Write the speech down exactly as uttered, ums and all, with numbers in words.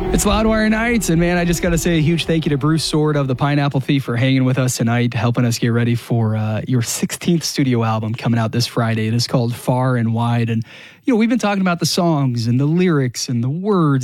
It's Loudwire Nights, and man, I just got to say a huge thank you to Bruce Sword of the Pineapple Thief for hanging with us tonight, helping us get ready for uh, your sixteenth studio album coming out this Friday. It is called Far and Wide, and you know, we've been talking about the songs and the lyrics and the words